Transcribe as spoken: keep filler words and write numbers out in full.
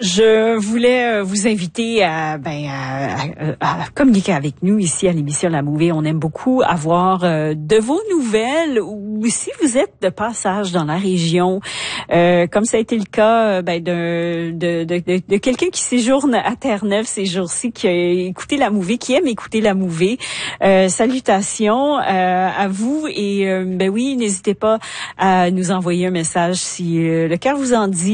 Je voulais vous inviter à, ben, à, à, à communiquer avec nous ici à l'émission La Mouvée. On aime beaucoup avoir euh, de vos nouvelles ou si vous êtes de passage dans la région, euh, comme ça a été le cas ben, de, de, de, de, de quelqu'un qui séjourne à Terre-Neuve ces jours-ci, qui a écouté La Mouvée, qui aime écouter La Mouvée. Euh, salutations euh, à vous et euh, ben oui, n'hésitez pas à nous envoyer un message si euh, le cœur vous en dit.